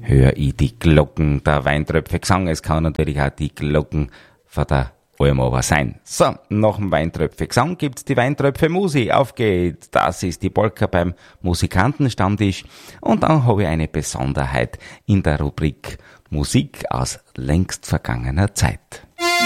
höre ich die Glocken der Weintröpfe Gesang. Es kann natürlich auch die Glocken von der Almova sein. So, nach dem Weintröpfe Gesang gibt's die Weintröpfe Musi. Auf geht's. Das ist die Polka beim Musikantenstammtisch. Und dann habe ich eine Besonderheit in der Rubrik Musik aus längst vergangener Zeit.